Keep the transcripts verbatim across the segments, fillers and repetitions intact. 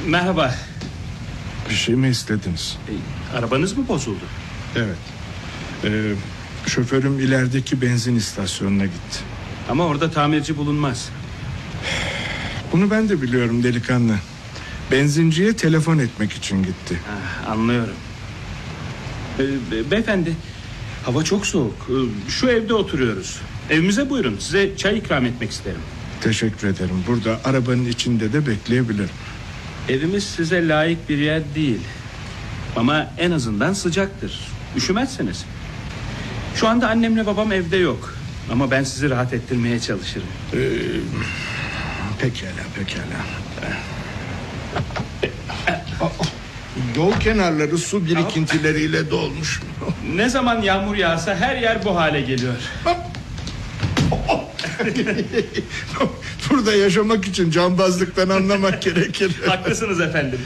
Merhaba. Bir şey mi istediniz? E, arabanız mı bozuldu? Evet. Ee, şoförüm ilerideki benzin istasyonuna gitti. Ama orada tamirci bulunmaz. Bunu ben de biliyorum delikanlı. Benzinciye telefon etmek için gitti. Ah, anlıyorum. Ee, be- beyefendi, hava çok soğuk. Ee, Şu evde oturuyoruz. Evimize buyurun. Size çay ikram etmek isterim. Teşekkür ederim. Burada arabanın içinde de bekleyebilirim. Evimiz size layık bir yer değil. Ama en azından sıcaktır. Üşümezsiniz. Şu anda annemle babam evde yok. Ama ben sizi rahat ettirmeye çalışırım. Ee, pekala pekala. Yol kenarları su birikintileriyle dolmuş. Ne zaman yağmur yağsa her yer bu hale geliyor. Burada yaşamak için cambazlıktan anlamak gerekir. Haklısınız efendim.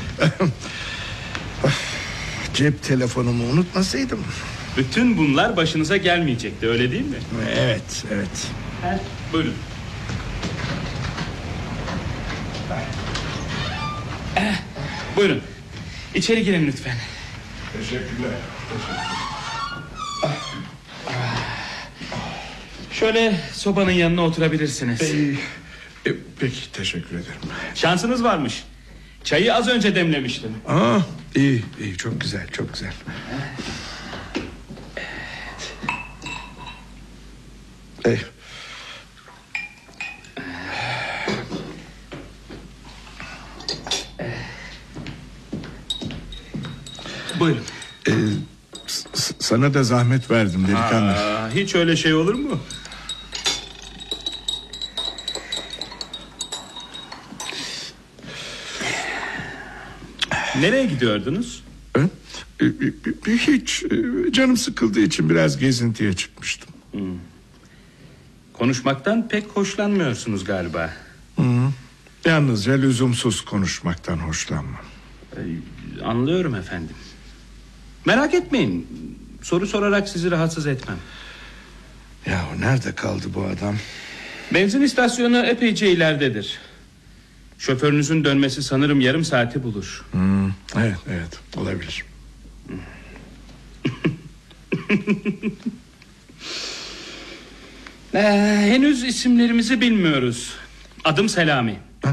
Cep telefonumu unutmasaydım. Bütün bunlar başınıza gelmeyecekti, öyle değil mi? Evet, evet. Ha, buyurun. Eh, buyurun. İçeri girin lütfen. Teşekkürler. Şöyle sobanın yanına oturabilirsiniz. Ee, e, peki, teşekkür ederim. Şansınız varmış. Çayı az önce demlemiştim. Aa, iyi, iyi, çok güzel, çok güzel. Evet. Buyurun. Ee, s- sana da zahmet verdim delikanlı. Aa, hiç öyle şey olur mu? Nereye gidiyordunuz? Ee, e, e, hiç e, canım sıkıldığı için biraz gezintiye çıkmıştım. Hmm. Konuşmaktan pek hoşlanmıyorsunuz galiba. Hı. Yalnızca lüzumsuz konuşmaktan hoşlanmam. Ee, anlıyorum efendim. Merak etmeyin. Soru sorarak sizi rahatsız etmem. Ya nerede kaldı bu adam? Benzin istasyonu epeyce ileridedir. Şoförünüzün dönmesi sanırım yarım saati bulur. Hmm, evet evet olabilir. ee, henüz isimlerimizi bilmiyoruz. Adım Selami. Ha?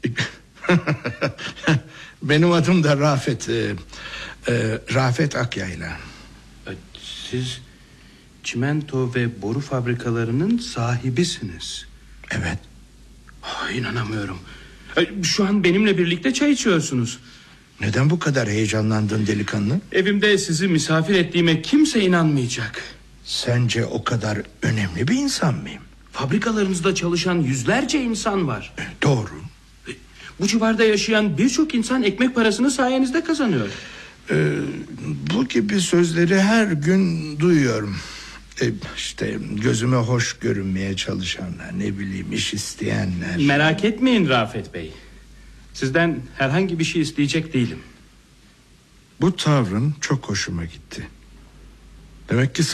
Benim adım da Rafet. Ee, e, Rafet Akyayla. Siz çimento ve boru fabrikalarının sahibisiniz. Evet. Oh, inanamıyorum. Şu an benimle birlikte çay içiyorsunuz. Neden bu kadar heyecanlandın delikanlı? Evimde sizi misafir ettiğime kimse inanmayacak. Sence o kadar önemli bir insan mıyım? Fabrikalarınızda çalışan yüzlerce insan var. Doğru. Bu civarda yaşayan birçok insan ekmek parasını sayenizde kazanıyor. Ee, bu gibi sözleri her gün duyuyorum. Ee, işte gözüme hoş görünmeye çalışanlar, ne bileyim iş isteyenler. Merak etmeyin Rafet Bey. Sizden herhangi bir şey isteyecek değilim. Bu tavrın çok hoşuma gitti. Demek ki